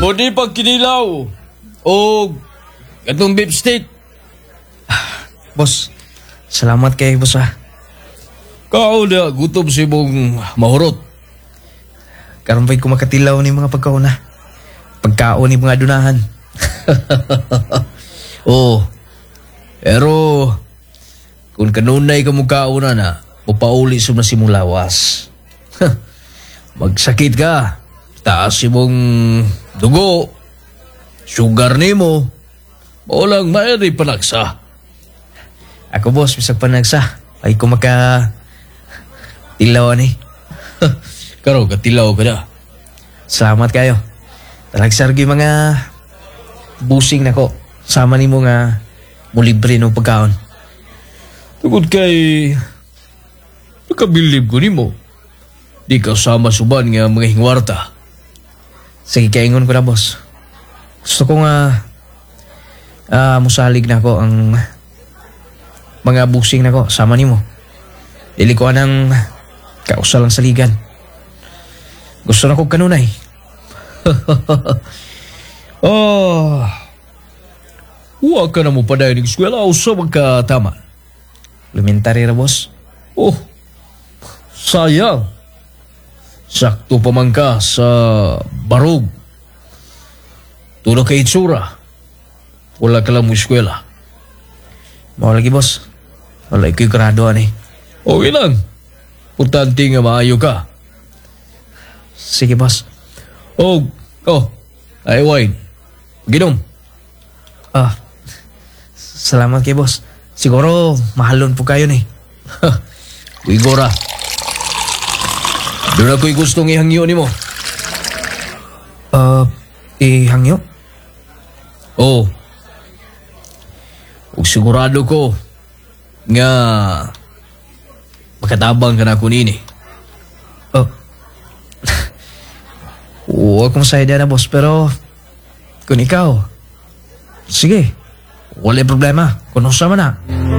Pwede pag kinilaw. O katong beef steak. Boss, salamat kay boss ah. Kao na gutom si mong mahurot. Karon pa'y kumakatilaw ni mga pagkauna. Pagkaon ni mga dunahan. Oh, pero kung kanunay ka mong kauna na, upauli sa simulawas. Magsakit ka. Taas si mong dugo. Sugar ni mo. Walang mayroon panagsa. Ako boss, bisag panagsa. Ay kumaka tilaw ni. Karo, katilaw ka na. Salamat kayo. Talagsargi mga busing na ko. Sama ni mo nga mulibre ng pagkaon. Tungkol kay nakabilib ko ni mo. Di ka sama suban nga mga hingwarta. Sige, kaingon ko na boss. Gusto ko nga musalig na ko ang mga busing na ko. Sama ni mo. Dili ko anang kausal ang saligan. Gusto na ko kanunay. Oh, huwag ka na mo pa dahil ng-eskwela o sa magkatama. Elementary ra boss. Oh, sayang. Sakto pa man ka sa barog. Tulo ka itsura. Wala ka lang mo eskwela. Mao lagi boss. Wala ko'y graduan eh. Okay lang. Importante nga maayo ka. Sige boss. Oh, ay wine. Ginom. Salamat kay boss. Siguro mahalon po kayo ni. Wigora. Doon ako'y gustong ihangyo ni mo. Hangyo? Oh. Ug sigurado ko nga makatabang ka na ako nini. Huwag kong sayda na boss, pero kung ikaw, sige, wala problema. Kung sa man na.